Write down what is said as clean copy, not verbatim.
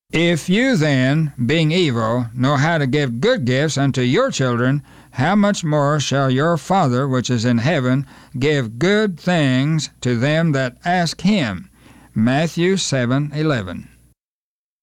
If you then, being evil, know how to give good gifts unto your children, how much more shall your Father which is in heaven give good things to them that ask him? Matthew 7:11.